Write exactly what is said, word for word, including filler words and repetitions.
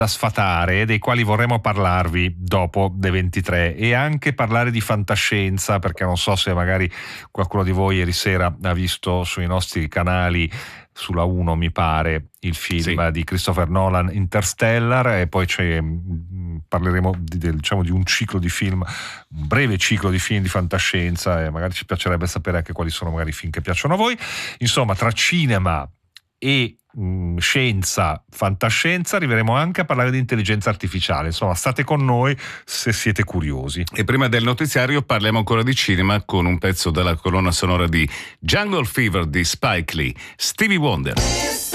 da sfatare, dei quali vorremmo parlarvi dopo le ventitré, e anche parlare di fantascienza, perché non so se magari qualcuno di voi ieri sera ha visto sui nostri canali, sulla uno mi pare, il film Sì. di Christopher Nolan, Interstellar, e poi c'è, parleremo di, del, diciamo, di un ciclo di film, un breve ciclo di film di fantascienza, e magari ci piacerebbe sapere anche quali sono magari i film che piacciono a voi. Insomma, tra cinema e mh, scienza, fantascienza, arriveremo anche a parlare di intelligenza artificiale. Insomma, state con noi se siete curiosi. E prima del notiziario parliamo ancora di cinema con un pezzo della colonna sonora di Jungle Fever di Spike Lee, Stevie Wonder.